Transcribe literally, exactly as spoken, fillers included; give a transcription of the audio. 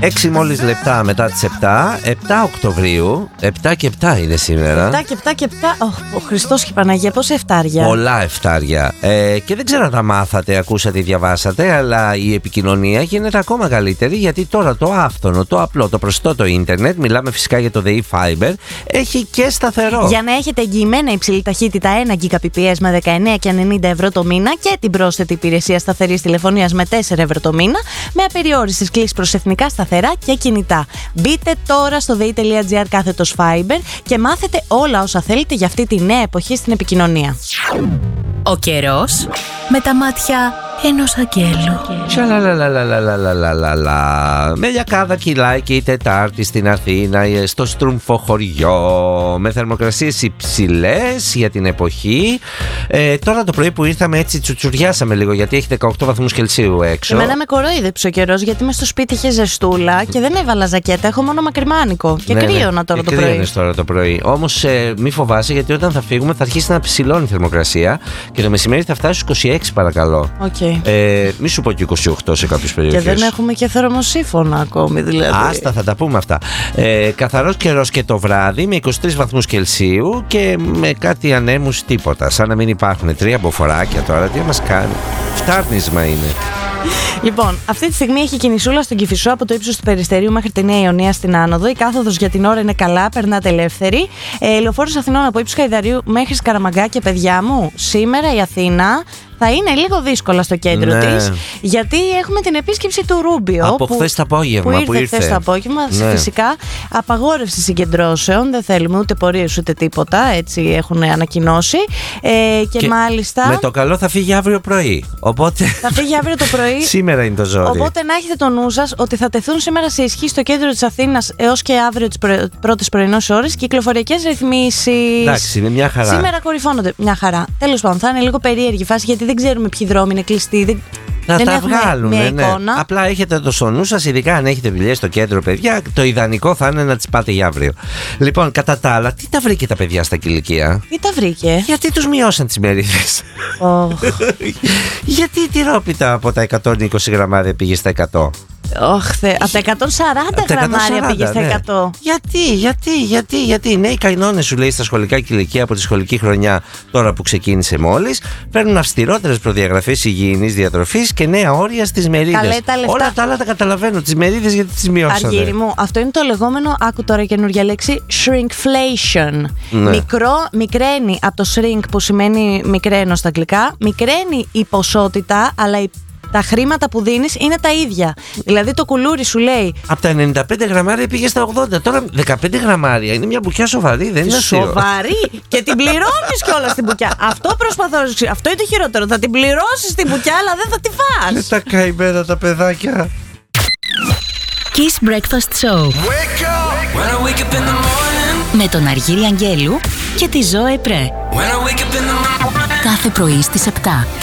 έξι μόλις λεπτά μετά τις επτά, επτά Οκτωβρίου. επτά και επτά είναι σήμερα. επτά και επτά και επτά. Oh, ο Χριστός και η Παναγία, πόσα εφτάρια. Πολλά εφτάρια. Ε, και δεν ξέρω αν τα μάθατε, ακούσατε ή διαβάσατε, αλλά η επικοινωνία γίνεται ακόμα καλύτερη, γιατί τώρα το άφθονο, το απλό, το προσιτό το ίντερνετ, μιλάμε φυσικά για το ΔΕΗ Fiber, έχει και σταθερό. Για να έχετε εγγυημένα υψηλή ταχύτητα ένα Gbps με δεκαεννέα και ενενήντα ευρώ το μήνα και την πρόσθετη υπηρεσία σταθερής τηλεφωνίας με τέσσερα ευρώ το μήνα, με απεριόριστες κλήσεις προς εθνικά σταθερά και κινητά. Μπείτε τώρα στο dei.gr κάθετος Fiber και μάθετε όλα όσα θέλετε για αυτή τη νέα εποχή στην επικοινωνία. Ο καιρός με τα μάτια ενός αγγέλου. Σαλαλαλαλαλαλαλαλα. Με λιακάδα κυλάει και η Τετάρτη στην Αθήνα, στο στρούμφο χωριό, με θερμοκρασίες υψηλές για την εποχή. Ε, τώρα το πρωί που ήρθαμε έτσι τσουτσουριάσαμε λίγο, γιατί έχει δεκαοκτώ βαθμούς Κελσίου έξω. Εμένα με κορόιδεψε ο καιρός, γιατί μες στο σπίτι είχε ζεστούλα και δεν έβαλα ζακέτα, έχω μόνο μακριμάνικο και ναι, κρύωνα ναι. τώρα και το πρωί. Κρύωνες τώρα το πρωί. Όμως ε, μη φοβάσαι, γιατί όταν θα φύγουμε θα αρχίσει να ψηλώνει η θερμοκρασία και το μεσημέρι θα φτάσει στους είκοσι έξι, παρακαλώ. Okay. Ε, μη σου πω και είκοσι οκτώ σε κάποιες περιοχές. Και δεν έχουμε και θερμοσύφωνα ακόμη, δηλαδή. Άστα, θα τα πούμε αυτά. Ε, καθαρός καιρός και το βράδυ με είκοσι τρεις βαθμούς Κελσίου και με κάτι ανέμους τίποτα. Σαν να μην υπάρχουν τρία μποφοράκια τώρα. Τι μας κάνει. Φτάρνισμα είναι. Λοιπόν, αυτή τη στιγμή έχει κινησούλα στον Κηφισό από το ύψος του Περιστερίου μέχρι τη Νέα Ιωνία στην άνοδο. Η κάθοδος για την ώρα είναι καλά, περνάτε ελεύθερη. Ε, Λεωφόρος Αθηνών από ύψος Καϊδαρίου μέχρι Σκαραμαγκά και παιδιά μου, σήμερα η Αθήνα θα είναι λίγο δύσκολα στο κέντρο ναι. της, γιατί έχουμε την επίσκεψη του Ρούμπιο. Από χθες το απόγευμα που ήρθε. Που ήρθε χθες το απόγευμα. Ναι. Φυσικά, απαγόρευση συγκεντρώσεων. Δεν θέλουμε ούτε πορείες ούτε τίποτα. Έτσι έχουν ανακοινώσει. Ε, και, και μάλιστα. Με το καλό θα φύγει αύριο πρωί. Οπότε... Θα φύγει αύριο το πρωί. Σήμερα είναι το ζόρι. Οπότε να έχετε το νου σας ότι θα τεθούν σήμερα σε ισχύ στο κέντρο της Αθήνας έως και αύριο τις προ... πρώτες πρωινές ώρες κυκλοφοριακές ρυθμίσεις. Εντάξει, είναι μια χαρά. Σήμερα κορυφώνονται. Μια χαρά. Τέλος πάντων, θα είναι λίγο περίεργη φάση, γιατί δεν ξέρουμε ποιοι δρόμοι είναι κλειστοί. Δεν... Να δεν τα βγάλουν, μια ναι. εικόνα. Απλά έχετε το στο νου σας, ειδικά αν έχετε δουλειές στο κέντρο, παιδιά. Το ιδανικό θα είναι να τις πάτε για αύριο. Λοιπόν, κατά τα άλλα, τι τα βρήκε τα παιδιά στα κηλικία? Τι τα βρήκε? Γιατί τους μειώσαν τις μερίδες. Oh. Γιατί η τυρόπιτα από τα εκατόν είκοσι γραμμάρια πήγε στα εκατό. Όχι, από τα εκατόν σαράντα γραμμάρια πήγε στα εκατό. Ναι. Γιατί, γιατί, γιατί, γιατί οι νέοι κανόνες, σου λέει, στα σχολικά κηλικία από τη σχολική χρονιά, τώρα που ξεκίνησε μόλις, παίρνουν αυστηρότερες προδιαγραφές υγιεινής διατροφής και νέα όρια στις μερίδες. Καλέ, τα λεφτά... Όλα τα άλλα τα καταλαβαίνω. Τις μερίδες γιατί τις μειώσανε. Αργύρι μου, αυτό είναι το λεγόμενο, άκου τώρα καινούργια λέξη, shrinkflation. Ναι. Μικρό, μικραίνει από το shrink που σημαίνει μικραίνω στα αγγλικά, μικραίνει η ποσότητα, αλλά η τα χρήματα που δίνεις είναι τα ίδια. Δηλαδή το κουλούρι σου λέει. Από τα ενενήντα πέντε γραμμάρια πήγε στα ογδόντα. Τώρα δεκαπέντε γραμμάρια είναι μια μπουκιά σοβαρή, δεν είναι αστείο. Σοβαρή και την πληρώνεις κιόλας την μπουκιά. Αυτό προσπαθώ. Αυτό είναι το χειρότερο. Θα την πληρώσεις την μπουκιά, αλλά δεν θα τη φας. Είναι τα καημένα τα παιδάκια. Kiss Breakfast Show. Wake up. When I wake up in the morning. Με τον Αργύρη Αγγέλου και τη Ζώε Πρέ. When I wake up in the morning. Κάθε πρωί στις επτά.